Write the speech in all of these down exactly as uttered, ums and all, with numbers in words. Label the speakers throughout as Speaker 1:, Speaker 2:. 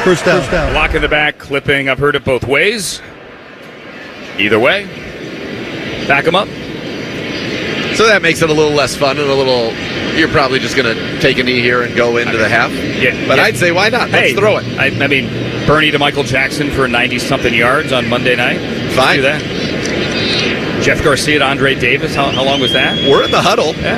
Speaker 1: First down. First down.
Speaker 2: Block in the back, clipping. I've heard it both ways. Either way, back them up.
Speaker 3: So that makes it a little less fun and a little. You're probably just going to take a knee here and go into I mean, the half.
Speaker 2: Yeah,
Speaker 3: but
Speaker 2: yeah.
Speaker 3: I'd say why not? Let's
Speaker 2: hey,
Speaker 3: throw it.
Speaker 2: I, I mean, Bernie to Michael Jackson for ninety-something yards on Monday night.
Speaker 3: Fine.
Speaker 2: Do that. Jeff Garcia to Andre Davis. How, how long was that?
Speaker 3: We're in the huddle.
Speaker 2: Yeah.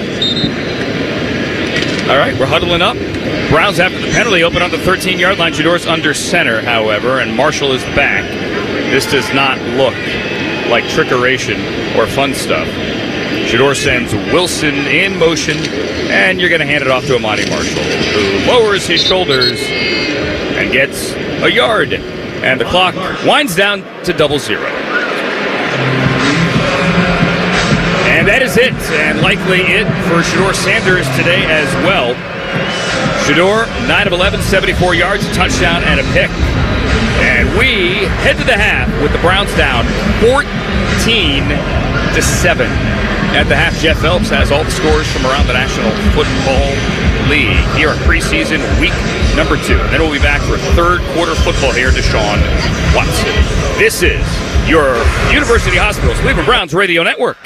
Speaker 2: All right, we're huddling up. Browns after the penalty open on the thirteen-yard line. Shador's under center, however, and Marshall is back. This does not look like trickeration or fun stuff. Shador sends Wilson in motion, and you're going to hand it off to Amani Marshall, who lowers his shoulders and gets a yard. And the clock winds down to double zero. And that is it, and likely it for Shador Sanders today as well. Shador, nine of eleven, seventy-four yards, a touchdown, and a pick. And we head to the half with the Browns down fourteen to seven. At the half, Jeff Phelps has all the scores from around the National Football League here in preseason week number two. And then we'll be back for third quarter football here to Deshaun Watson. This is your University Hospitals Cleveland Browns Radio Network.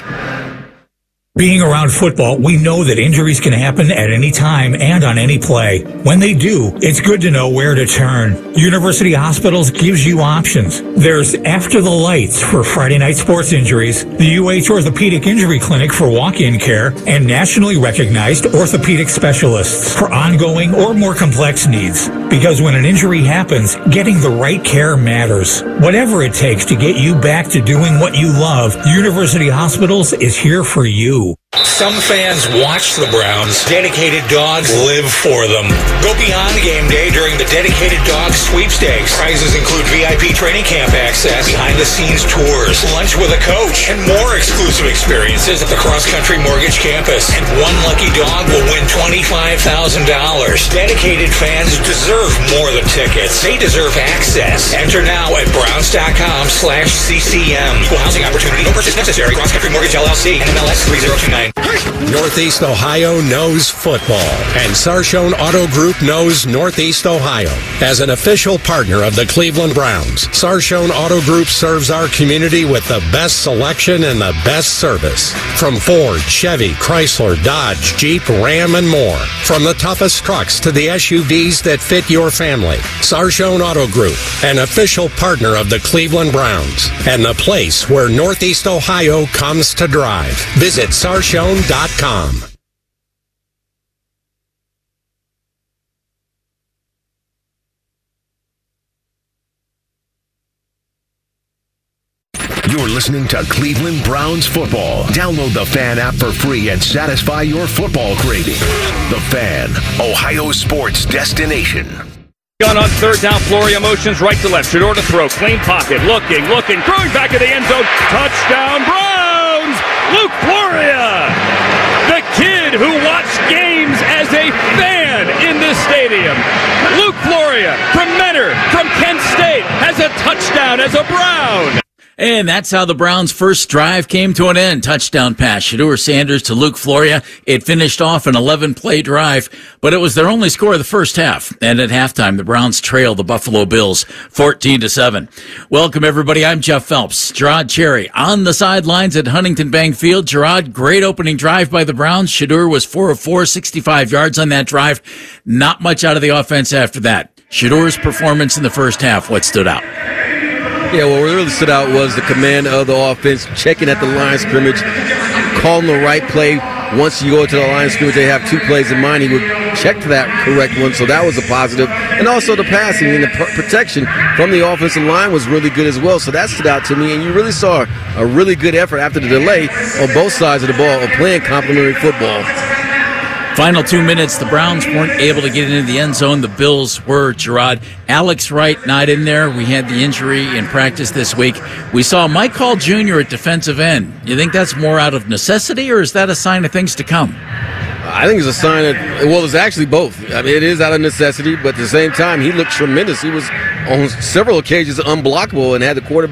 Speaker 4: Being around football, we know that injuries can happen at any time and on any play. When they do, it's good to know where to turn. University Hospitals gives you options. There's After the Lights for Friday night sports injuries, the U H Orthopedic Injury Clinic for walk-in care, and nationally recognized orthopedic specialists for ongoing or more complex needs. Because when an injury happens, getting the right care matters. Whatever it takes to get you back to doing what you love, University Hospitals is here for you.
Speaker 5: Some fans watch the Browns. Dedicated dogs live for them. Go beyond game day during the Dedicated Dog Sweepstakes. Prizes include V I P training camp access, behind-the-scenes tours, lunch with a coach, and more exclusive experiences at the Cross Country Mortgage Campus. And one lucky dog will win twenty-five thousand dollars. Dedicated fans deserve more than tickets. They deserve access. Enter now at browns.com slash CCM. Equal housing opportunity. No purchase necessary. Cross Country Mortgage L L C. N M L S three zero two nine.
Speaker 6: Northeast Ohio knows football, and Sarshone Auto Group knows Northeast Ohio. As an official partner of the Cleveland Browns, Sarshone Auto Group serves our community with the best selection and the best service. From Ford, Chevy, Chrysler, Dodge, Jeep, Ram, and more. From the toughest trucks to the S U Vs that fit your family. Sarshone Auto Group, an official partner of the Cleveland Browns, and the place where Northeast Ohio comes to drive. Visit sarshone dot com.
Speaker 7: You're listening to Cleveland Browns football. Download the Fan app for free and satisfy your football craving. The Fan, Ohio sports destination.
Speaker 2: Gun on third down, Floria motions right to left. Shador to throw, clean pocket, looking, looking, throwing back at the end zone. Touchdown Browns! Luke Floria! The kid who watched games as a fan in this stadium. Luke Floria from Mentor, from Kent State, has a touchdown as a Brown.
Speaker 8: And that's how the Browns' first drive came to an end. Touchdown pass, Shador Sanders to Luke Floria. It finished off an eleven-play drive, but it was their only score of the first half. And at halftime, the Browns trailed the Buffalo Bills fourteen to seven. Welcome, everybody. I'm Jeff Phelps. Gerard Cherry on the sidelines at Huntington Bank Field. Gerard, great opening drive by the Browns. Shador was four of four, sixty-five yards on that drive. Not much out of the offense after that. Shador's performance in the first half, what stood out?
Speaker 9: Yeah, what really stood out was the command of the offense, checking at the line of scrimmage, calling the right play. Once you go to the line of scrimmage, they have two plays in mind. He would check to that correct one, so that was a positive. And also the passing and the pr- protection from the offensive line was really good as well, so that stood out to me. And you really saw a really good effort after the delay on both sides of the ball of playing complementary football.
Speaker 8: Final two minutes, the Browns weren't able to get into the end zone. The Bills were, Gerard. Alex Wright not in there. We had the injury in practice this week. We saw Mike Hall Junior at defensive end. You think that's more out of necessity, or is that a sign of things to come?
Speaker 9: I think it's a sign of, well, it's actually both. I mean, it is out of necessity, but at the same time, he looked tremendous. He was on several occasions unblockable and had the quarterback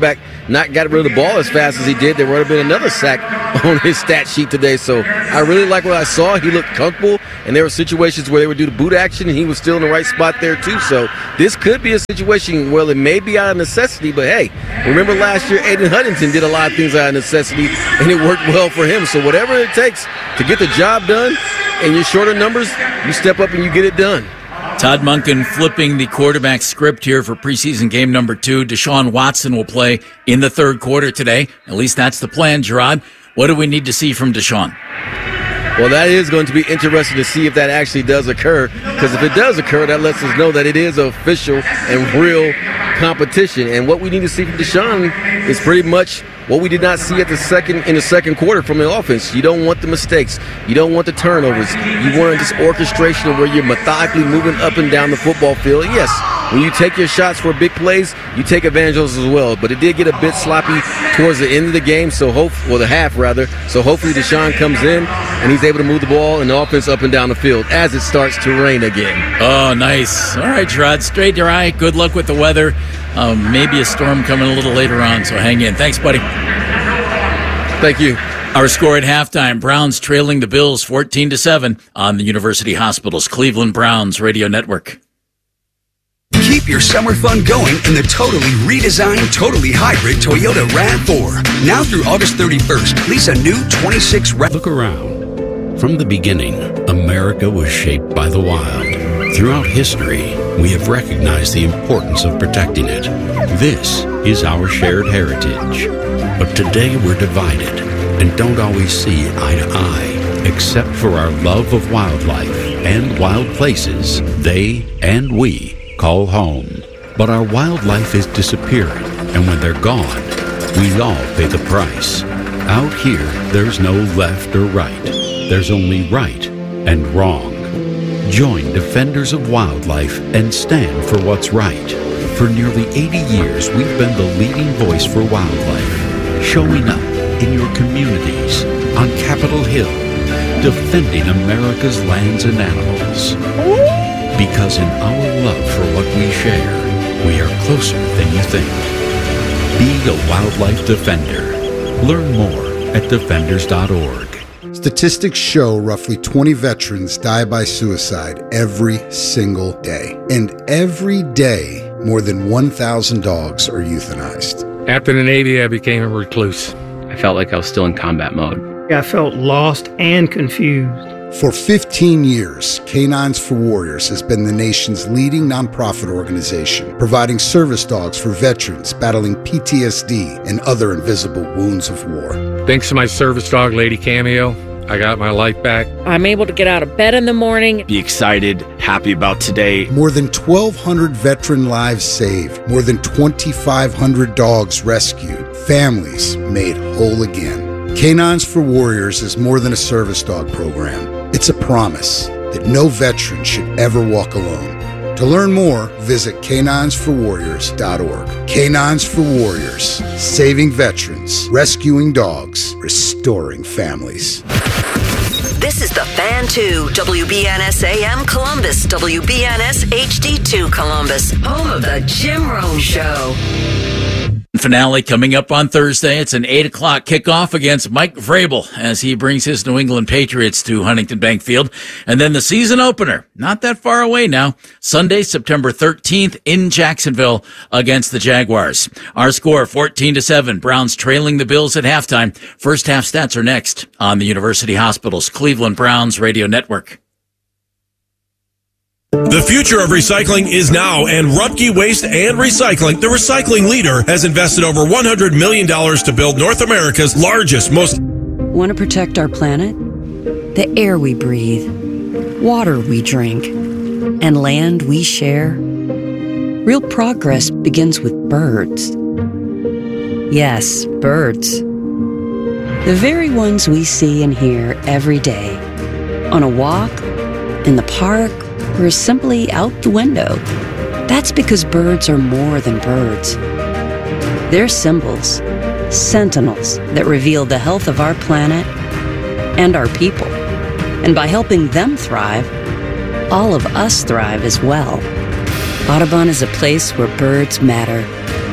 Speaker 9: not got rid of the ball as fast as he did, there would have been another sack on his stat sheet today. So I really like what I saw. He looked comfortable, and there were situations where they would do the boot action, and he was still in the right spot there too. So this could be a situation where it may be out of necessity, but hey, remember last year Aiden Huntington did a lot of things out of necessity, and it worked well for him. So whatever it takes to get the job done, and your shorter numbers, you step up and you get it done.
Speaker 8: Todd Monken flipping the quarterback script here for preseason game number two. Deshaun Watson will play in the third quarter today. At least that's the plan, Gerard. What do we need to see from Deshaun?
Speaker 9: Well, that is going to be interesting to see if that actually does occur, because if it does occur, that lets us know that it is official and real competition. And what we need to see from Deshaun is pretty much what we did not see at the second in the second quarter from the offense. You don't want the mistakes. You don't want the turnovers. You want this orchestration where you're methodically moving up and down the football field. And yes, when you take your shots for big plays, you take advantage of those as well. But it did get a bit sloppy towards the end of the game, so hope, well, the half rather. So hopefully Deshaun comes in and he's able to move the ball and the offense up and down the field as it starts to rain again.
Speaker 8: Oh, nice. All right, Gerard, straight to right. Good luck with the weather. Um, maybe a storm coming a little later on, so hang in. Thanks, buddy.
Speaker 9: Thank you.
Speaker 8: Our score at halftime, Browns trailing the Bills fourteen to seven on the University Hospitals Cleveland Browns Radio Network.
Speaker 1: Keep your summer fun going in the totally redesigned, totally hybrid Toyota RAV four. Now through August thirty-first, lease a new twenty-six RAV.
Speaker 10: Look around. From the beginning, America was shaped by the wild. Throughout history, we have recognized the importance of protecting it. This is our shared heritage. But today we're divided and don't always see eye to eye, except for our love of wildlife and wild places they and we call home. But our wildlife is disappearing, and when they're gone, we all pay the price. Out here, there's no left or right. There's only right and wrong. Join Defenders of Wildlife and stand for what's right. For nearly eighty years, we've been the leading voice for wildlife, showing up in your communities, on Capitol Hill, defending America's lands and animals. Because in our love for what we share, we are closer than you think. Be a wildlife defender. Learn more at defenders dot org.
Speaker 11: Statistics show roughly twenty veterans die by suicide every single day. And every day, more than one thousand dogs are euthanized.
Speaker 12: After the Navy, I became a recluse.
Speaker 13: I felt like I was still in combat mode.
Speaker 14: I felt lost and confused.
Speaker 11: For fifteen years, Canines for Warriors has been the nation's leading nonprofit organization, providing service dogs for veterans battling P T S D and other invisible wounds of war.
Speaker 12: Thanks to my service dog, Lady Cameo, I got my life back.
Speaker 15: I'm able to get out of bed in the morning.
Speaker 16: Be excited, happy about today.
Speaker 11: More than twelve hundred veteran lives saved. More than twenty-five hundred dogs rescued. Families made whole again. Canines for Warriors is more than a service dog program. It's a promise that no veteran should ever walk alone. To learn more, visit canines for warriors dot org. Canines for Warriors, saving veterans, rescuing dogs, restoring families.
Speaker 17: This is the Fan two, W B N S A M Columbus, W B N S H D two Columbus, home of the Jim Rome Show.
Speaker 8: Finale coming up on Thursday. It's an eight o'clock kickoff against Mike Vrabel as he brings his New England Patriots to Huntington Bank Field. And then the season opener, not that far away now, Sunday, September thirteenth in Jacksonville against the Jaguars. Our score, fourteen to seven. Browns trailing the Bills at halftime. First half stats are next on the University Hospitals Cleveland Browns Radio Network.
Speaker 18: The future of recycling is now, and Rupke Waste and Recycling, the recycling leader, has invested over one hundred million dollars to build North America's largest, most...
Speaker 19: Want to protect our planet? The air we breathe, water we drink, and land we share? Real progress begins with birds. Yes, birds. The very ones we see and hear every day. On a walk, in the park, or simply out the window. That's because birds are more than birds. They're symbols, sentinels that reveal the health of our planet and our people. And by helping them thrive, all of us thrive as well. Audubon is a place where birds matter.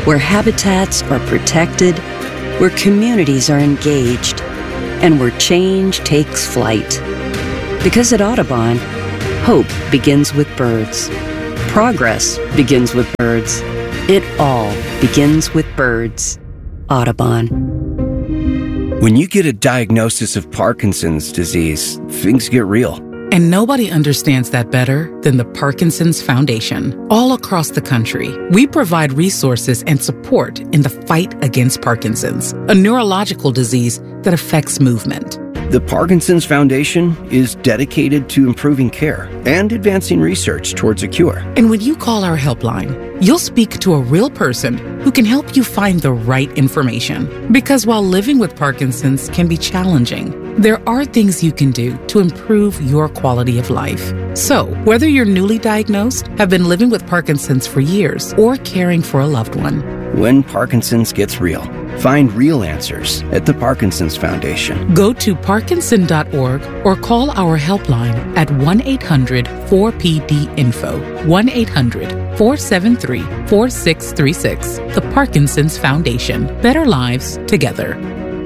Speaker 19: where habitats are protected, where communities are engaged, and where change takes flight. Because at Audubon, hope begins with birds. Progress begins with birds. It all begins with birds. Audubon.
Speaker 20: When you get a diagnosis of Parkinson's disease, things get real.
Speaker 21: And nobody understands that better than the Parkinson's Foundation. All across the country, we provide resources and support in the fight against Parkinson's, a neurological disease that affects movement.
Speaker 20: The Parkinson's Foundation is dedicated to improving care and advancing research towards a cure.
Speaker 21: And when you call our helpline, you'll speak to a real person who can help you find the right information. Because while living with Parkinson's can be challenging, there are things you can do to improve your quality of life. So, whether you're newly diagnosed, have been living with Parkinson's for years, or caring for a loved one,
Speaker 20: when Parkinson's gets real, find real answers at the Parkinson's Foundation.
Speaker 21: Go to parkinson dot org or call our helpline at one eight hundred four P D info, one eight hundred four seven three four six three six. The Parkinson's Foundation. Better lives together.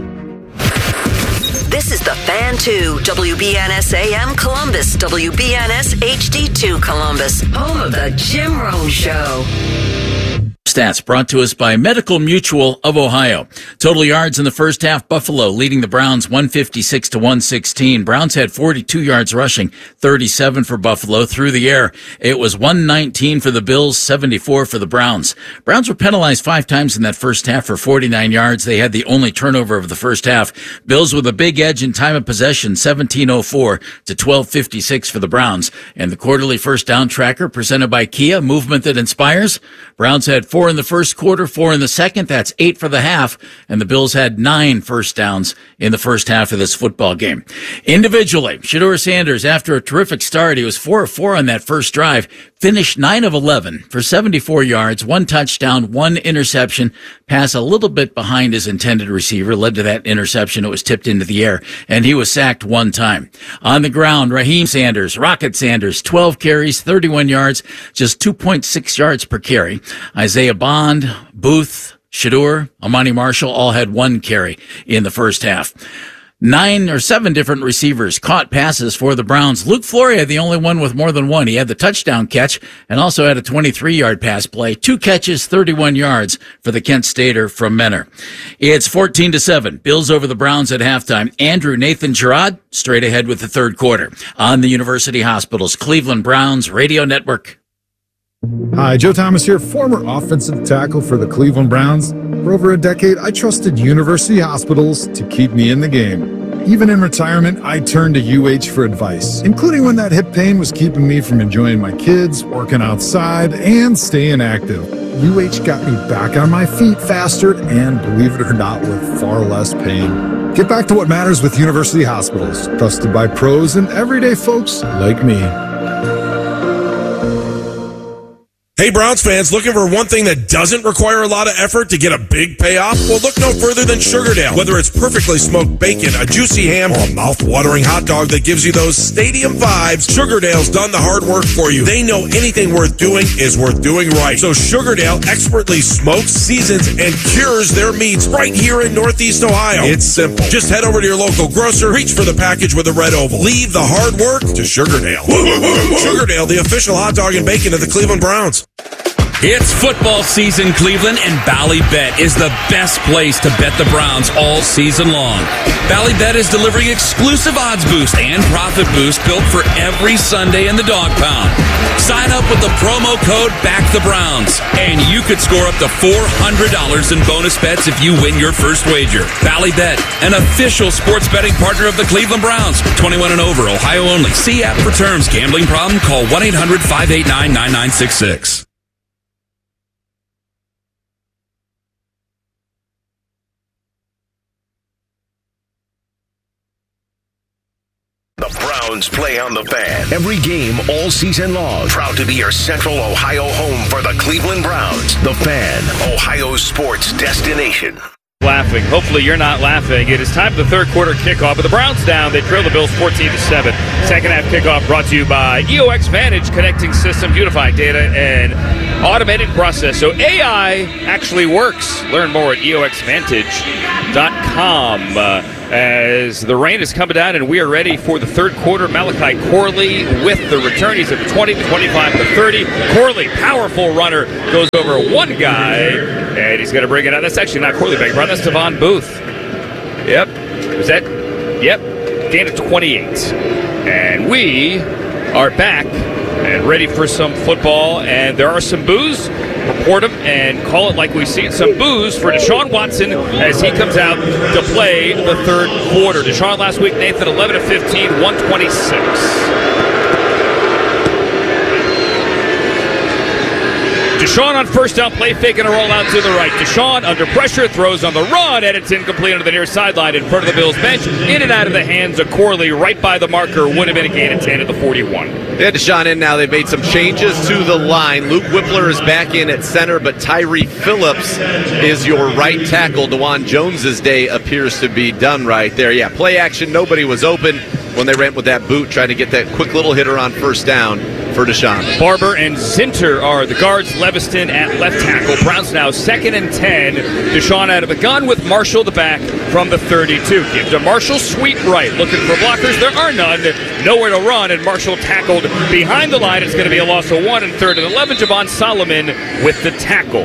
Speaker 17: This is the Fan two, W B N S A M Columbus, W B N S H D two Columbus, home of the Jim Rome Show.
Speaker 8: Stats brought to us by Medical Mutual of Ohio. Total yards in the first half, Buffalo leading the Browns one fifty-six to one sixteen. Browns had forty-two yards rushing, thirty-seven for Buffalo through the air. It was one nineteen for the Bills, seventy-four for the Browns. Browns were penalized five times in that first half for forty-nine yards. They had the only turnover of the first half. Bills with a big edge in time of possession, seventeen oh four to twelve fifty-six for the Browns. And the quarterly first down tracker presented by Kia, movement that inspires. Browns had four in the first quarter, four in the second. That's eight for the half. And the Bills had nine first downs in the first half of this football game. Individually, Shedeur Sanders, after a terrific start, he was four of four on that first drive, finished nine of eleven for seventy-four yards, one touchdown, one interception, pass a little bit behind his intended receiver, led to that interception. It was tipped into the air, and he was sacked one time. On the ground, Raheem Sanders, Rocket Sanders, twelve carries, thirty-one yards, just two point six yards per carry. Isaiah Bond, Booth, Shedeur, Amani Marshall all had one carry in the first half. Nine or seven different receivers caught passes for the Browns. Luke Floria, the only one with more than one. He had the touchdown catch and also had a twenty-three-yard pass play. Two catches, thirty-one yards for the Kent Stater from Menor. It's fourteen to seven. Bills over the Browns at halftime. Andrew Nathan Gerard straight ahead with the third quarter on the University Hospitals Cleveland Browns Radio Network.
Speaker 22: Hi, Joe Thomas here, former offensive tackle for the Cleveland Browns. For over a decade, I trusted University Hospitals to keep me in the game. Even in retirement, I turned to U H for advice, including when that hip pain was keeping me from enjoying my kids, working outside, and staying active. U H got me back on my feet faster and, believe it or not, with far less pain. Get back to what matters with University Hospitals, trusted by pros and everyday folks like me.
Speaker 18: Hey, Browns fans, looking for one thing that doesn't require a lot of effort to get a big payoff? Well, look no further than Sugardale. Whether it's perfectly smoked bacon, a juicy ham, or a mouth-watering hot dog that gives you those stadium vibes, Sugardale's done the hard work for you. They know anything worth doing is worth doing right. So Sugardale expertly smokes, seasons, and cures their meats right here in Northeast Ohio. It's simple. Just head over to your local grocer, reach for the package with a red oval. Leave the hard work to Sugardale. Sugardale, the official hot dog and bacon of the Cleveland Browns.
Speaker 23: It's football season, Cleveland, and Ballybet is the best place to bet the Browns all season long. Ballybet is delivering exclusive odds boost and profit boost built for every Sunday in the dog pound. Sign up with the promo code BACKTHEBROWNS, and you could score up to four hundred dollars in bonus bets if you win your first wager. Ballybet, an official sports betting partner of the Cleveland Browns. twenty-one and over, Ohio only. See app for terms. Gambling problem? Call one eight hundred five eight nine nine nine six six.
Speaker 7: The Browns play on the Fan. Every game all season long. Proud to be your Central Ohio home for the Cleveland Browns. The Fan, Ohio's sports destination.
Speaker 2: Laughing. Hopefully you're not laughing. It is time for the third quarter kickoff. But the Browns down. They trail the Bills fourteen to seven. Second half kickoff brought to you by E O X Vantage, connecting systems, unifying data, and automated process. So A I actually works. Learn more at E O X vantage dot com. Uh, as the rain is coming down and we are ready for the third quarter. Malachi Corley with the return. He's at the twenty, the twenty-five, the thirty. Corley, powerful runner, goes over one guy, and he's going to bring it out. That's actually not Corley, beg your pardon. That's Devon Booth. Yep. Is that? Yep. Gain of twenty-eight. And we are back and ready for some football. And there are some boos. Report them and call it like we see it. Some boos for Deshaun Watson as he comes out to play the third quarter. Deshaun last week, Nathan, eleven of fifteen, one twenty-six. Deshaun on first down, play fake and a rollout to the right. Deshaun under pressure, throws on the run, and it's incomplete under the near sideline in front of the Bills bench. In and out of the hands of Corley, right by the marker. Would have been a gain of ten at the forty-one.
Speaker 3: They had Deshaun in now. They've made some changes to the line. Luke Whippler is back in at center, but Tyree Phillips is your right tackle. DeJuan Jones's day appears to be done right there. Yeah, play action. Nobody was open when they ran with that boot, trying to get that quick little hitter on first down for Deshaun.
Speaker 2: Barber and Zinter are the guards. Leviston at left tackle. Browns now second and ten. Deshaun out of the gun with Marshall the back from the thirty-two. Give to Marshall, sweep right. Looking for blockers. There are none. Nowhere to run, and Marshall tackled behind the line. It's going to be a loss of one and third and eleven. Javon Solomon with the tackle.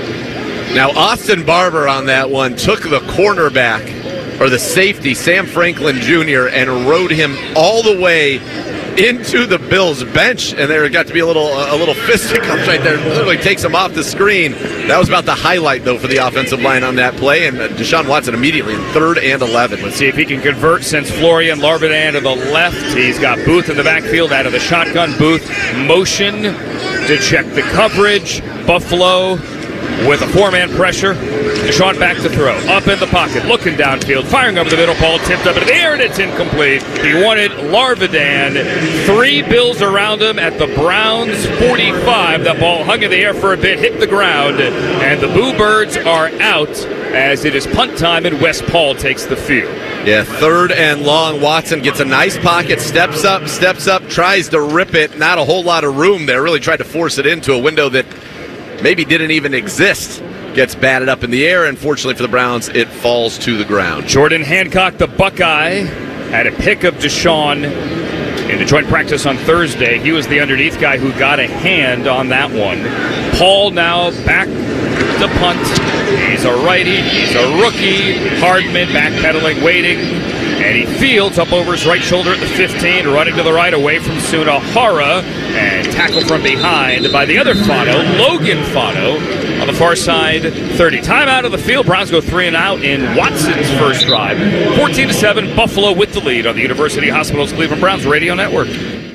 Speaker 3: Now, Austin Barber on that one took the cornerback, or the safety, Sam Franklin Junior, and rode him all the way into the Bills bench, and there got to be a little a little fisticuffs right there. Literally takes him off the screen. That was about the highlight, though, for the offensive line on that play, and Deshaun Watson immediately in third and eleven.
Speaker 2: Let's see if he can convert since Florian Larvidan to the left. He's got Booth in the backfield out of the shotgun. Booth motion to check the coverage. Buffalo with a four-man pressure. Deshaun back to throw. Up in the pocket, looking downfield, firing over the middle. Ball tipped up into the air, and it's incomplete. He wanted Larvidan. Three Bills around him at the Browns forty-five. That ball hung in the air for a bit, hit the ground, and the Boo Birds are out as it is punt time, and West Paul takes the field.
Speaker 3: Yeah, third and long. Watson gets a nice pocket, steps up, steps up, tries to rip it. Not a whole lot of room there. Really tried to force it into a window that maybe didn't even exist. Gets batted up in the air. Unfortunately for the Browns, it falls to the ground.
Speaker 2: Jordan Hancock, the Buckeye, had a pick of Deshaun in the joint practice on Thursday. He was the underneath guy who got a hand on that one. Paul now back to punt. He's a righty. He's a rookie. Hardman backpedaling, waiting. And he fields up over his right shoulder at the fifteen, running to the right away from Sunahara, and tackled from behind by the other Fano, Logan Fano, on the far side, thirty. Time out of the field. Browns go three and out in Watson's first drive. fourteen to seven, Buffalo with the lead on the University Hospitals Cleveland Browns Radio Network.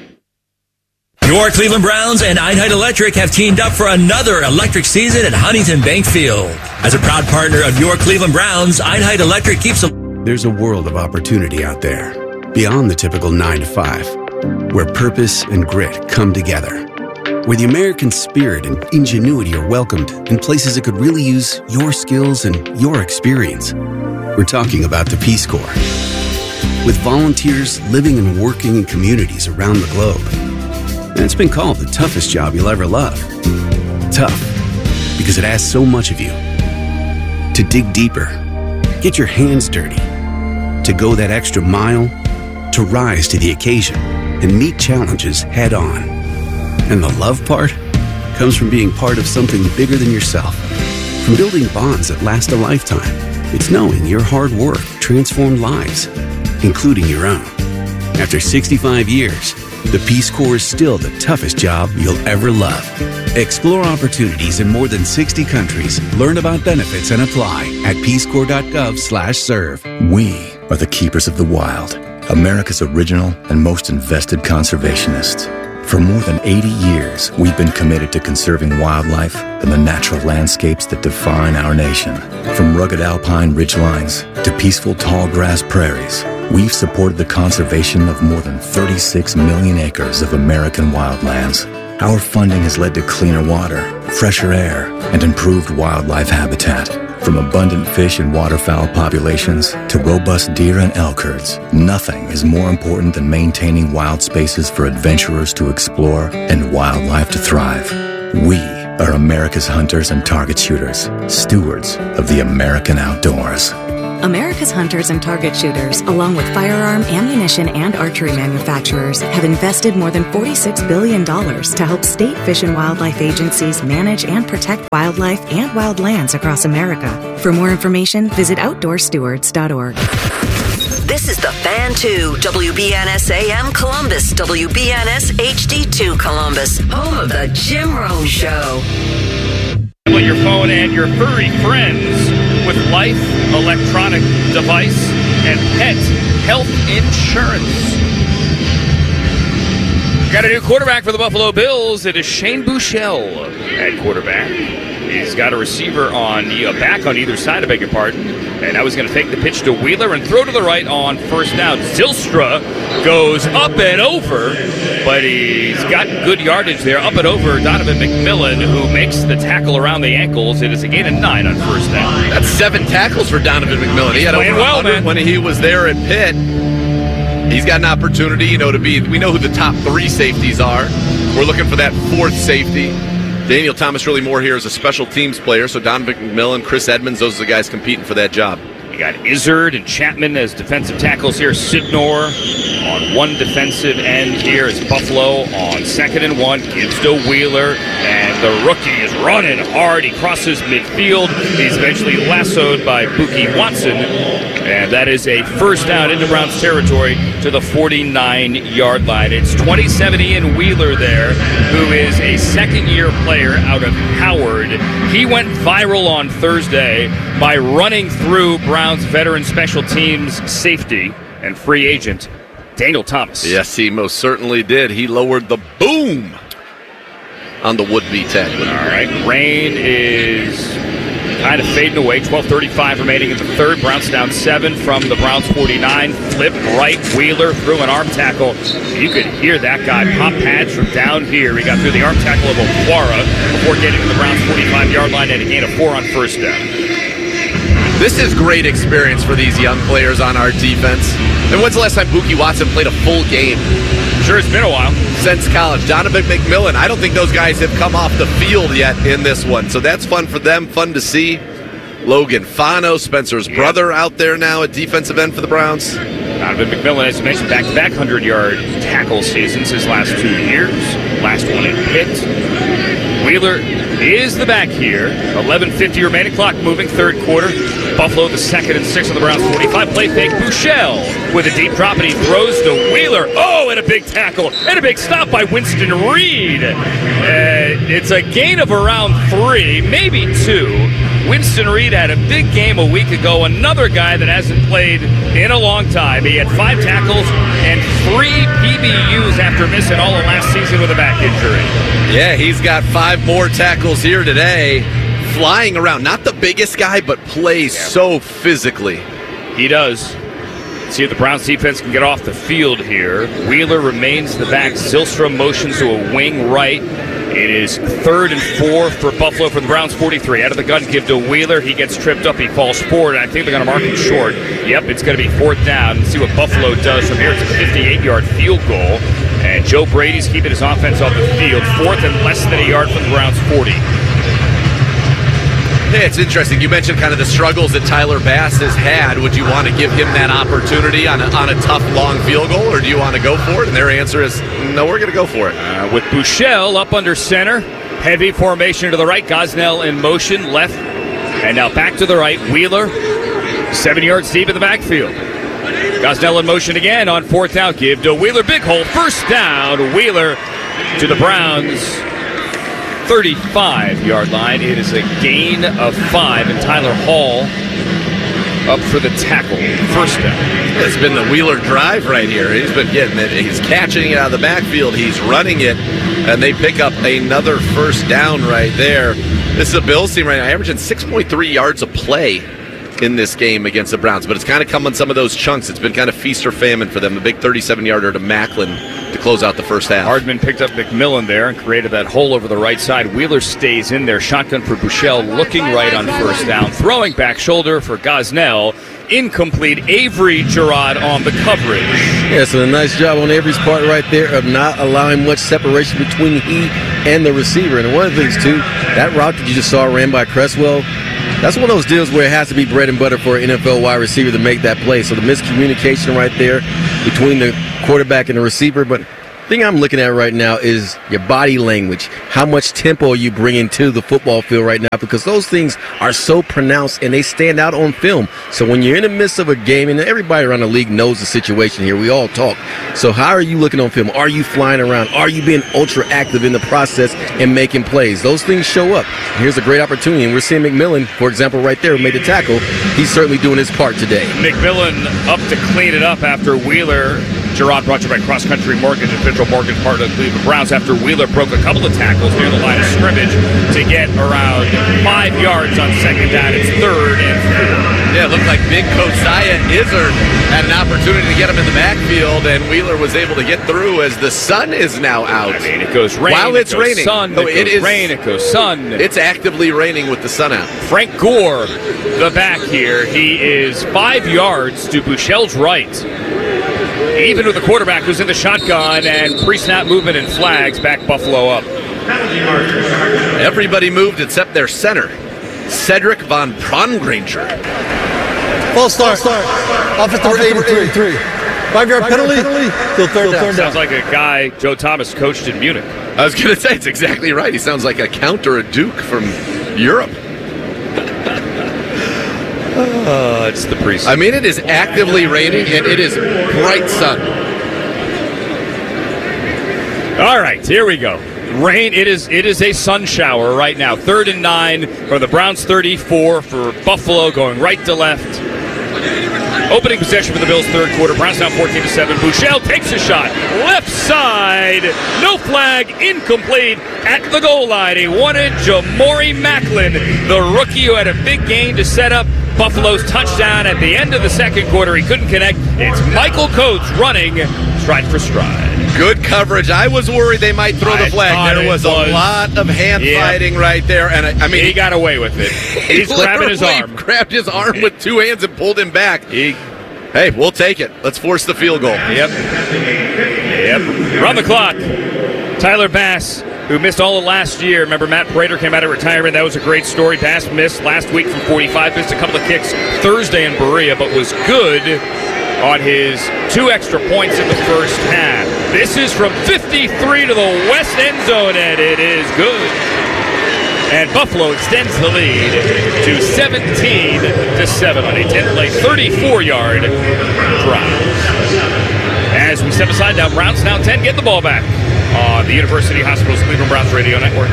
Speaker 4: Your Cleveland Browns and Einheit Electric have teamed up for another electric season at Huntington Bank Field. As a proud partner of your Cleveland Browns, Einheit Electric keeps a
Speaker 5: There's a world of opportunity out there, beyond the typical nine to five, where purpose and grit come together, where the American spirit and ingenuity are welcomed in places that could really use your skills and your experience. We're talking about the Peace Corps. With volunteers living and working in communities around the globe. And it's been called the toughest job you'll ever love. Tough, because it asks so much of you. To dig deeper, get your hands dirty, to go that extra mile, to rise to the occasion and meet challenges head on. And the love part comes from being part of something bigger than yourself, from building bonds that last a lifetime. It's knowing your hard work transformed lives, including your own. After sixty-five years, the Peace Corps is still the toughest job you'll ever love. Explore opportunities in more than sixty countries. Learn about benefits and apply at peacecorps.gov slash serve.
Speaker 24: We are the keepers of the wild, America's original and most invested conservationists. For more than eighty years, we've been committed to conserving wildlife and the natural landscapes that define our nation. From rugged alpine ridgelines to peaceful tall grass prairies, we've supported the conservation of more than thirty-six million acres of American wildlands. Our funding has led to cleaner water, fresher air, and improved wildlife habitat. From abundant fish and waterfowl populations to robust deer and elk herds, nothing is more important than maintaining wild spaces for adventurers to explore and wildlife to thrive. We are America's hunters and target shooters, stewards of the American outdoors.
Speaker 1: America's hunters and target shooters, along with firearm, ammunition, and archery manufacturers, have invested more than forty-six billion dollars to help state fish and wildlife agencies manage and protect wildlife and wild lands across America. For more information, visit outdoor stewards dot org.
Speaker 17: This is the Fan two, W B N S A M Columbus, W B N S H D two Columbus, home of the Jim Rome Show.
Speaker 2: Your phone and your furry friends with life, electronic device, and pet health insurance. Got a new quarterback for the Buffalo Bills. It is Shane Buechele at quarterback. He's got a receiver on uh, back on either side, I beg your pardon. And now he's going to take the pitch to Wheeler and throw to the right on first down. Zylstra goes up and over, but he's got good yardage there. Up and over, Donovan McMillan, who makes the tackle around the ankles. It is a gain of nine on first down.
Speaker 3: That's seven tackles for Donovan McMillan. He had over
Speaker 2: well, man.
Speaker 3: when he was there at Pitt. He's got an opportunity, you know, to be. We know who the top three safeties are. We're looking for that fourth safety. Daniel Thomas really more here as a special teams player, so Donovan McMillan, Chris Edmonds, those are the guys competing for that job.
Speaker 2: You got Izzard and Chapman as defensive tackles here. Sidnor on one defensive end here is Buffalo on second and one. Gives to Wheeler, and the rookie is running hard. He crosses midfield. He's eventually lassoed by Buki Watson, and that is a first down into Browns territory to the forty-nine-yard line. It's twenty-seven Ian Wheeler there, who is a second-year player out of Howard. He went viral on Thursday by running through Browns veteran special teams safety and free agent Daniel Thomas.
Speaker 3: Yes, he most certainly did. He lowered the boom on the would-be tackler.
Speaker 2: All right, rain is kind of fading away. twelve thirty-five remaining in the third. Browns down seven from the Browns forty-nine. Flip right, Wheeler through an arm tackle. You could hear that guy pop pads from down here. He got through the arm tackle of Okwara before getting to the Browns forty-five-yard line and a gain of four on first down.
Speaker 3: This is great experience for these young players on our defense. And when's the last time Buki Watson played a full game?
Speaker 2: Sure, it's been a while.
Speaker 3: Since college. Donovan McMillan, I don't think those guys have come off the field yet in this one. So that's fun for them, fun to see. Logan Fano, Spencer's yeah. brother, out there now at defensive end for the Browns.
Speaker 2: Donovan McMillan, as you mentioned, back-to-back hundred-yard tackle seasons his last two years. Last one in Pitt. Wheeler is the back here. eleven fifty remaining, clock moving, third quarter. Buffalo the second and six of the Browns forty-five. Play fake, Buechele with a deep drop, and he throws to Wheeler. Oh, and a big tackle, and a big stop by Winston Reed. Uh, it's a gain of around three, maybe two. Winston Reed had a big game a week ago. Another guy that hasn't played in a long time. He had five tackles and three P B Us after missing all of last season with a back injury.
Speaker 3: Yeah, he's got five more tackles here today. Flying around. Not the biggest guy, but plays yeah. so physically.
Speaker 2: He does. Let's see if the Browns defense can get off the field here. Wheeler remains the back. Zylstra motions to a wing right. It is third and four for Buffalo for the Browns forty-three. Out of the gun, give to Wheeler. He gets tripped up. He falls forward. I think they're going to mark him short. Yep, it's going to be fourth down. Let's see what Buffalo does from here. It's a fifty-eight-yard field goal. And Joe Brady's keeping his offense off the field. Fourth and less than a yard from the Browns forty.
Speaker 3: Hey, it's interesting. You mentioned kind of the struggles that Tyler Bass has had. Would you want to give him that opportunity on a, on a tough, long field goal, or do you want to go for it? And their answer is, no, we're going to go for it.
Speaker 2: Uh, with Buechele up under center. Heavy formation to the right. Gosnell in motion, left. And now back to the right. Wheeler, seven yards deep in the backfield. Gosnell in motion again on fourth down. Give to Wheeler. Big hole. First down. Wheeler to the Browns thirty-five-yard line. It is a gain of five, and Tyler Hall up for the tackle. First down.
Speaker 3: It's been the Wheeler drive right here. He's been getting it. He's catching it out of the backfield. He's running it, and they pick up another first down right there. This is a Bills team right now averaging six point three yards a play in this game against the Browns, but it's kind of come in some of those chunks. It's been kind of feast or famine for them. The big thirty-seven-yarder to Macklin to close out the first half.
Speaker 2: Hardman picked up McMillan there and created that hole over the right side. Wheeler stays in there. Shotgun for Buechele, looking right on first down. Throwing back shoulder for Gosnell. Incomplete. Avery Gerard on the coverage.
Speaker 6: Yeah, so a nice job on Avery's part right there of not allowing much separation between he and the receiver. And one of the things, too, that route that you just saw ran by Cresswell, that's one of those deals where it has to be bread and butter for an N F L wide receiver to make that play. So the miscommunication right there between the quarterback and the receiver. But the thing I'm looking at right now is your body language. How much tempo are you bringing to the football field right now? Because those things are so pronounced and they stand out on film. So when you're in the midst of a game, and everybody around the league knows the situation here, we all talk. So how are you looking on film? Are you flying around? Are you being ultra active in the process and making plays? Those things show up. Here's a great opportunity, and we're seeing McMillan, for example, right there, who made the tackle. He's certainly doing his part today.
Speaker 2: McMillan up to clean it up after Wheeler. Gerard brought you by Cross Country Mortgage, official mortgage partner of the Cleveland Browns, after Wheeler broke a couple of tackles near the line of scrimmage to get around five yards on second down. It's third and four.
Speaker 3: Yeah, it looked like big Kosiah Izzard had an opportunity to get him in the backfield, and Wheeler was able to get through as the sun is now out.
Speaker 2: I mean, it goes rain,
Speaker 3: While it's
Speaker 2: it goes
Speaker 3: raining.
Speaker 2: sun,
Speaker 3: oh,
Speaker 2: it,
Speaker 3: it
Speaker 2: goes
Speaker 3: is
Speaker 2: rain, it goes sun.
Speaker 3: It's actively raining with the sun out.
Speaker 2: Frank Gore, the back here, he is five yards to Buechele's right. Even with the quarterback who's in the shotgun, and pre-snap movement and flags back Buffalo up.
Speaker 3: Everybody moved except their center, Cedric Von Prongranger.
Speaker 9: False start. start. Offensive eighty-three. Five-yard penalty. Still third down.
Speaker 2: Sounds like a guy Joe Thomas coached in Munich.
Speaker 3: I was going to say, it's exactly right. He sounds like a count or a duke from Europe.
Speaker 2: Uh, it's the preseason.
Speaker 3: I mean, it is actively raining, and it is bright sun.
Speaker 2: All right, here we go. Rain. It is. It is a sun shower right now. Third and nine from the Browns. thirty-four for Buffalo, going right to left. Opening possession for the Bills, third quarter. Browns down fourteen to seven. Buechele takes a shot. Left side. No flag. Incomplete at the goal line. He wanted Jamori Macklin, the rookie who had a big game to set up Buffalo's touchdown at the end of the second quarter. He couldn't connect. It's Michael Coates running stride for stride.
Speaker 3: Good coverage. I was worried they might throw the flag. There was, was a lot of hand yeah. fighting right there, and I, I mean
Speaker 2: he got away with it. He's
Speaker 3: he
Speaker 2: grabbing his arm.
Speaker 3: Grabbed his arm with two hands and pulled him back. He, hey, we'll take it. Let's force the field goal.
Speaker 2: Yep. Yep. Run the clock. Tyler Bass, who missed all of last year. Remember, Matt Prater came out of retirement. That was a great story. Bass missed last week from forty-five. Missed a couple of kicks Thursday in Berea, but was good on his two extra points in the first half. This is from fifty-three to the west end zone, and it is good. And Buffalo extends the lead to seventeen to seven on a ten-play, thirty-four-yard drive. As we step aside now, Browns now ten. Get the ball back on the University Hospitals Cleveland Browns Radio Network.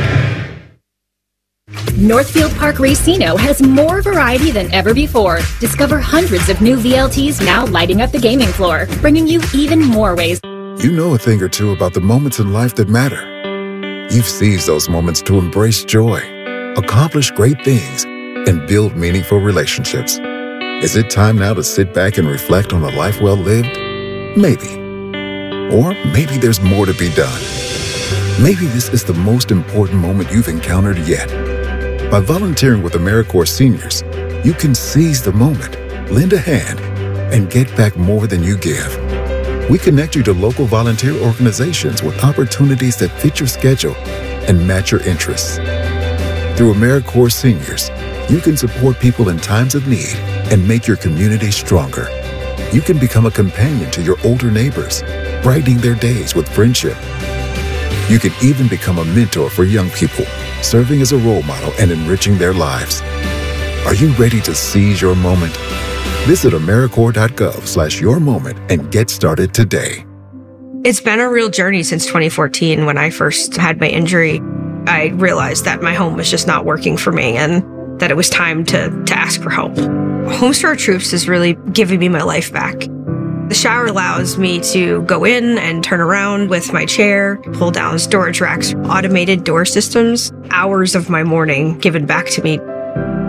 Speaker 10: Northfield Park Racino has more variety than ever before. Discover hundreds of new V L Ts now lighting up the gaming floor, bringing you even more ways.
Speaker 13: You know a thing or two about the moments in life that matter. You've seized those moments to embrace joy, accomplish great things, and build meaningful relationships. Is it time now to sit back and reflect on a life well lived? Maybe. Or maybe there's more to be done. Maybe this is the most important moment you've encountered yet. By volunteering with AmeriCorps Seniors, you can seize the moment, lend a hand, and get back more than you give. We connect you to local volunteer organizations with opportunities that fit your schedule and match your interests. Through AmeriCorps Seniors, you can support people in times of need and make your community stronger. You can become a companion to your older neighbors, brightening their days with friendship. You can even become a mentor for young people, serving as a role model and enriching their lives. Are you ready to seize your moment? Visit AmeriCorps.gov slash your moment and get started today.
Speaker 25: It's been a real journey since twenty fourteen. When I first had my injury, I realized that my home was just not working for me and that it was time to, to ask for help. Homes for Our Troops is really giving me my life back. The shower allows me to go in and turn around with my chair, pull down storage racks, automated door systems, hours of my morning given back to me.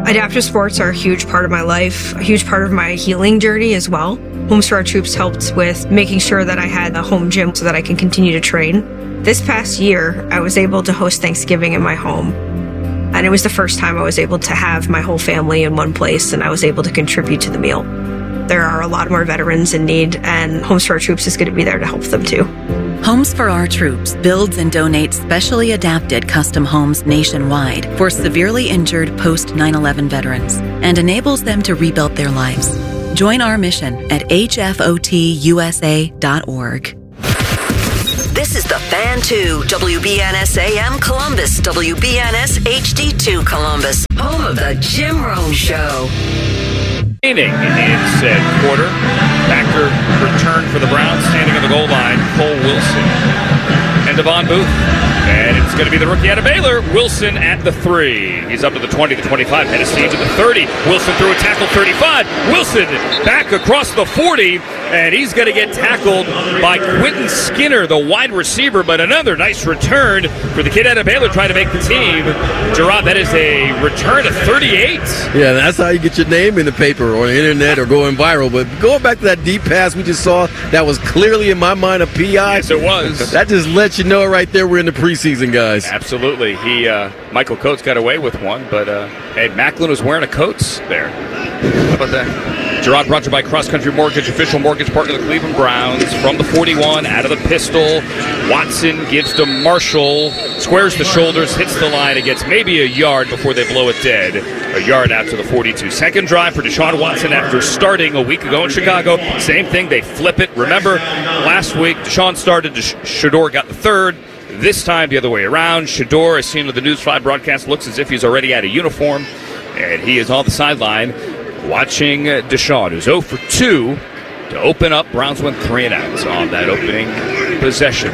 Speaker 25: Adaptive sports are a huge part of my life, a huge part of my healing journey as well. Homes for Our Troops helped with making sure that I had a home gym so that I can continue to train. This past year, I was able to host Thanksgiving in my home. And it was the first time I was able to have my whole family in one place, and I was able to contribute to the meal. There are a lot more veterans in need, and Homes for Our Troops is going to be there to help them too.
Speaker 1: Homes for Our Troops builds and donates specially adapted custom homes nationwide for severely injured post nine eleven veterans and enables them to rebuild their lives. Join our mission at H F O T U S A dot org.
Speaker 17: This is the Fan two, W B N S A M Columbus, W B N S H D two Columbus, home of the Jim Rome Show.
Speaker 2: Inning in said quarter. Backer return for the Browns, standing on the goal line, Cole Wilson and Devon Booth. And it's going to be the rookie out of Baylor, Wilson at the three. He's up to the twenty, the twenty-five, Hennessy to the thirty. Wilson through a tackle, thirty-five. Wilson back across the forty, and he's going to get tackled by Quentin Skinner, the wide receiver, but another nice return for the kid out of Baylor trying to make the team. Gerard, that is a return of thirty-eight.
Speaker 6: Yeah, that's how you get your name in the paper or the internet or going viral. But going back to that deep pass we just saw, that was clearly in my mind a P I.
Speaker 2: Yes, it was.
Speaker 6: That just lets you know right there we're in the preseason, guys.
Speaker 2: Absolutely. He, uh, Michael Coates got away with one, but uh, hey, Macklin was wearing a Coates there. How about that? Gerard brought to you by Cross Country Mortgage, official mortgage partner of the Cleveland Browns. From the forty-one, out of the pistol, Watson gives to Marshall, squares the shoulders, hits the line, and gets maybe a yard before they blow it dead. A yard out to the forty-two. Second drive for Deshaun Watson after starting a week ago in Chicago. Same thing, they flip it. Remember, last week, Deshaun started, Shador got the third. This time, the other way around. Shador, as seen with the News five broadcast, looks as if he's already out of uniform, and he is on the sideline watching Deshaun, who's oh for two to open up. Browns went three and out on that opening possession.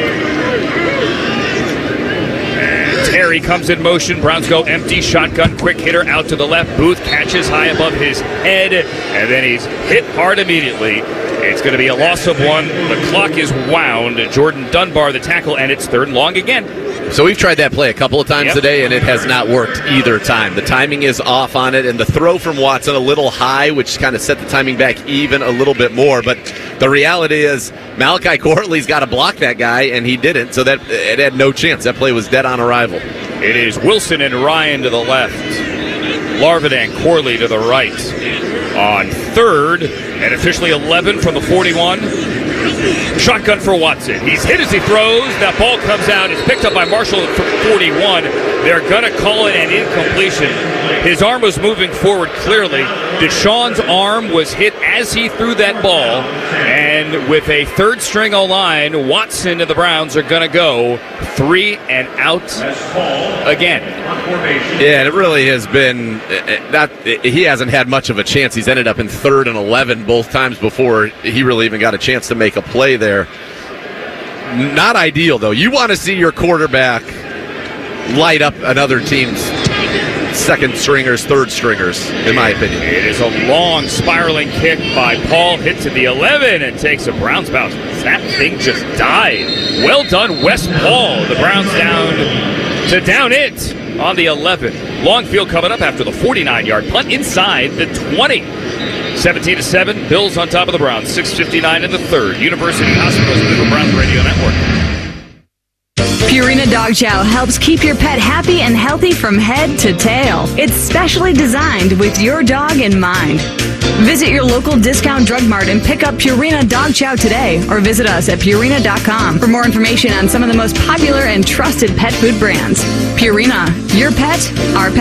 Speaker 2: And Terry comes in motion. Browns go empty, shotgun, quick hitter out to the left. Booth catches high above his head, and then he's hit hard immediately. It's going to be a loss of one. The clock is wound. Jordan Dunbar, the tackle, and it's third and long again.
Speaker 3: So we've tried that play a couple of times
Speaker 2: Yep.
Speaker 3: today, and it has not worked either time. The timing is off on it, and the throw from Watson a little high, which kind of set the timing back even a little bit more. But the reality is Malachi Corley's got to block that guy, and he didn't, so that it had no chance. That play was dead on arrival.
Speaker 2: It is Wilson and Ryan to the left. Larvin and Corley to the right. On third, and officially eleven from the forty-one. Shotgun for Watson. He's hit as he throws. That ball comes out. It's picked up by Marshall at forty-one. They're going to call it an incompletion. His arm was moving forward clearly. Deshaun's arm was hit as he threw that ball. And with a third string O-line, Watson and the Browns are going to go three and out again.
Speaker 3: Yeah, and it really has been not. He hasn't had much of a chance. He's ended up in third and eleven both times before he really even got a chance to make a play there. Not ideal, though. You want to see your quarterback light up another team's second stringers, third stringers, in my opinion.
Speaker 2: It is a long spiraling kick by Paul. Hits at the eleven and takes a Browns bounce. That thing just died. Well done, Wes Paul. The Browns down to down it on the eleven. Long field coming up after the forty-nine-yard punt inside the twenty. seventeen to seven, Bills on top of the Browns. six fifty-nine in the third. University Hospitals, Cleveland Browns Radio Network.
Speaker 11: Purina Dog Chow helps keep your pet happy and healthy from head to tail. It's specially designed with your dog in mind. Visit your local discount drug mart and pick up Purina Dog Chow today, or visit us at Purina dot com for more information on some of the most popular and trusted pet food brands. Purina, your pet, our pet.